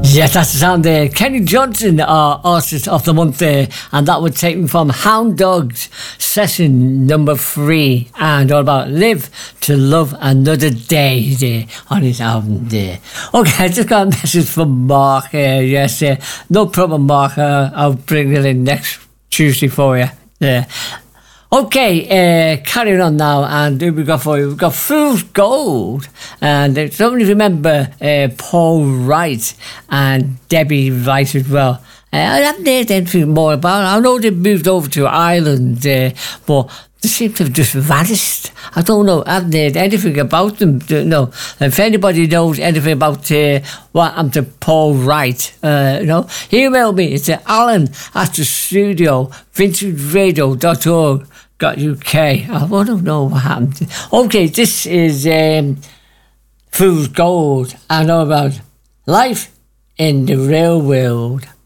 Yes, that's the sound there. Kenny Johnson, our Artist of the Month there. And that would take me from Hound Dogs, session number 3. And all about Live to Love Another Day there on his album there. Okay, I just got a message from Mark. Yes, no problem, Mark. I'll bring it in next Tuesday for you. Yeah. Okay, carrying on now, and who we got for you? We've got Fool's Gold, and somebody remember Paul Wright and Debbie Wright as well. I haven't heard anything more about it. I know they moved over to Ireland, but they seem to have just vanished. I don't know. I haven't heard anything about them. No. If anybody knows anything about what happened to Paul Wright, email me. It's Alan at the studio, vintagerradio.org.uk. I want to know what happened. Okay, this is Fool's Gold. I know about life in the real world.